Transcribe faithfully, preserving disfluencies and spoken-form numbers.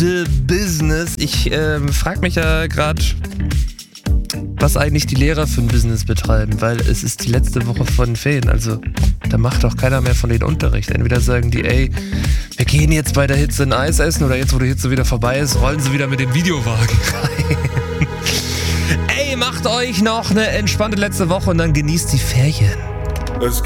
the Business. Ich ähm, frage mich ja gerade, was eigentlich die Lehrer für ein Business betreiben, weil es ist die letzte Woche von Ferien, also da macht doch keiner mehr von denen Unterricht. Entweder sagen die, ey, wir gehen jetzt bei der Hitze ein Eis essen, oder jetzt, wo die Hitze wieder vorbei ist, rollen sie wieder mit dem Videowagen rein. Ey, macht euch noch eine entspannte letzte Woche und dann genießt die Ferien. Es